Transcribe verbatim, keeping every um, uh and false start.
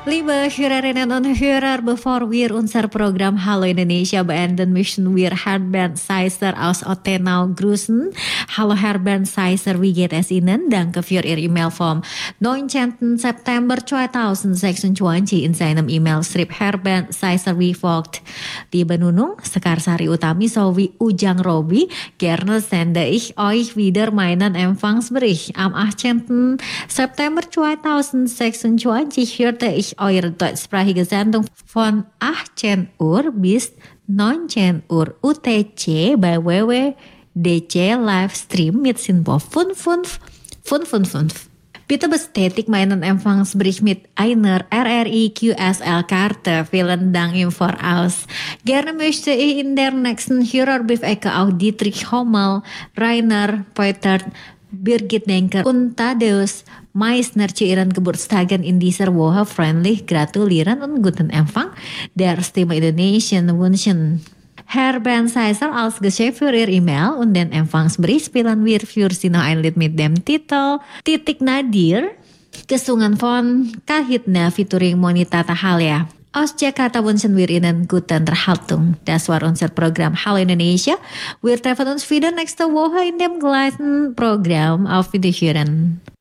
Liebe Hörerinnen und Hörer, bevor wir unser Programm Hallo Indonesia beenden, möchten wir Herrn Bernd Seiser aus Ottenau grüßen. Hallo Herr Bernd Seiser, wie geht es Ihnen? Danke für Ihr E-Mail vom neunzehnten September zweitausendsechsundzwanzig. In seinem E-Mail schrieb Herr Bernd Seiser wie folgt. Liebe Nunung, Sekarsari Utami sowie Ujang Robi, gerne sende ich euch wieder meinen Empfangsbericht. Am achtzehnten September zweitausendsechsundzwanzig hörte ich eure deutschsprachige Sendung von achtzehn Uhr bis neunzehn Uhr U T C bei W W D C Livestream mit Sinbo fünf fünf fünf fünf fünf. Bitte bestätigt meinen Empfangsbericht mit einer R R I Q S L-Karte. Vielen Dank im Voraus. Gerne möchte ich in der nächsten Hörerbriefecke auch Dietrich Hommel, Rainer Peutert, Birgit Denker und Thaddeus Meissner zu ihren Geburtstagen in dieser Woche freundlich gratulieren und guten Empfang der Stimme Indonesien wünschen. Herr Bernd Seiser als Geschäft für Ihr E-Mail und den Empfangsbrief spielen wir für Sie noch ein Lied mit dem Titel Titik Nadir, gesungen von Kahitna featuring Monita Tahalia. Aus Jakarta wünschen wir Ihnen gute Unterhaltung. Das war unser Programm Hallo Indonesia. Wir treffen uns wieder nächste Woche in dem gleichen Programm. Auf Wiederhören.